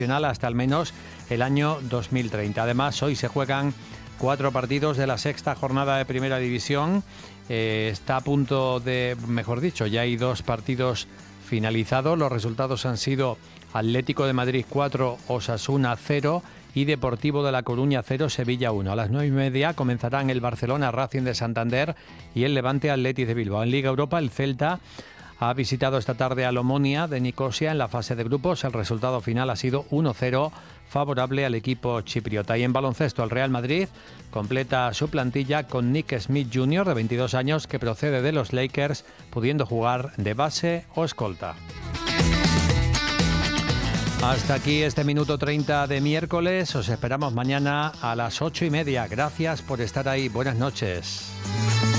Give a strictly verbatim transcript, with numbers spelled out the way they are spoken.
hasta al menos el año dos mil treinta. Además, hoy se juegan cuatro partidos de la sexta jornada de Primera División. Eh, está a punto de, mejor dicho, ya hay dos partidos finalizados. Los resultados han sido Atlético de Madrid cuatro, Osasuna cero y Deportivo de La Coruña cero, Sevilla uno. A las nueve y media comenzarán el Barcelona Racing de Santander y el Levante Athletic de Bilbao. En Liga Europa, el Celta ha visitado esta tarde al Omonia de Nicosia en la fase de grupos. El resultado final ha sido uno cero, favorable al equipo chipriota. Y en baloncesto, el Real Madrid completa su plantilla con Nick Smith junior, de veintidós años, que procede de los Lakers, pudiendo jugar de base o escolta. Hasta aquí este minuto treinta de miércoles. Os esperamos mañana a las ocho y media. Gracias por estar ahí. Buenas noches.